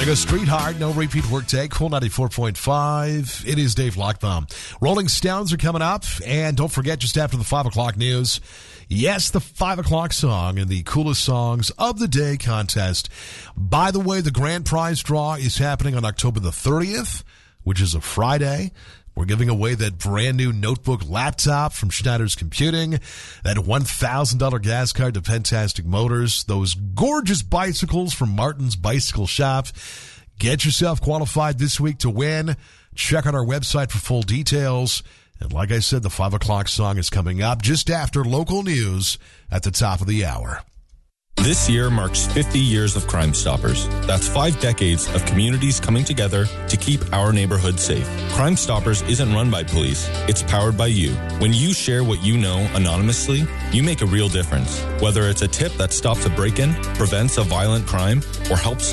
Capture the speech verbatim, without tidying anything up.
There goes Street Hard, no repeat work take, Cool ninety-four point five. It is Dave Lockbaum. Rolling Stones are coming up, and don't forget, just after the five o'clock news, yes, the five o'clock song and the coolest songs of the day contest. By the way, the grand prize draw is happening on October the thirtieth, which is a Friday. We're giving away that brand new notebook laptop from Schneider's Computing, that one thousand dollars gas card to Pentastic Motors, those gorgeous bicycles from Martin's Bicycle Shop. Get yourself qualified this week to win. Check out our website for full details. And like I said, the five o'clock song is coming up just after local news at the top of the hour. This year marks fifty years of Crime Stoppers. That's five decades of communities coming together to keep our neighborhood safe. Crime Stoppers isn't run by police. It's powered by you. When you share what you know anonymously, you make a real difference. Whether it's a tip that stops a break-in, prevents a violent crime, or helps